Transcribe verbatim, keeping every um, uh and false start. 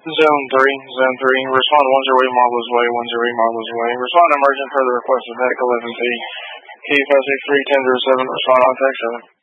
Zone three, Zone three. Respond one zero eight Marlowe's Way, one zero eight Marlowe's Way. Respond emergent per the request of Medic eleven P. Key five six three ten zero seven. Respond on text seven.